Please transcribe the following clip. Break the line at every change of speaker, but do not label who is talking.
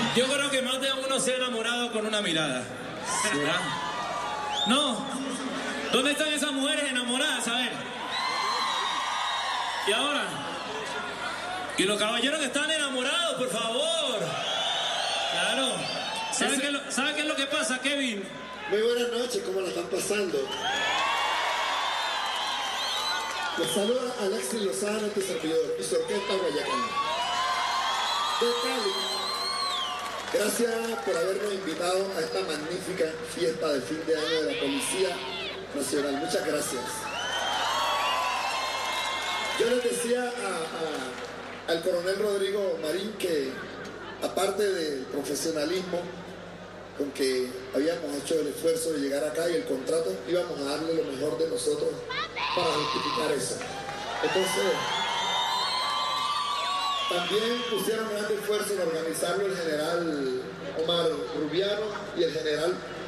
Yo creo que más de uno se ha enamorado con una mirada. ¿Verdad? No. ¿Dónde están esas mujeres enamoradas? A ver. ¿Y ahora? ¿Y los caballeros que están enamorados, por favor? Claro. ¿Sabe qué es lo que pasa, Kevin?
Muy buenas noches, ¿cómo la están pasando? Les saluda Alexis Lozano, tu servidor, y su orquesta Guayacán. De Cali. Gracias por habernos invitado a esta magnífica fiesta de fin de año de la Policía Nacional. Muchas gracias. Yo les decía al coronel Rodrigo Marín que, aparte del profesionalismo con que habíamos hecho el esfuerzo de llegar acá y el contrato, íbamos a darle lo mejor de nosotros para justificar eso. Entonces, también pusieron un gran esfuerzo en organizarlo el general Omar Rubiano y el general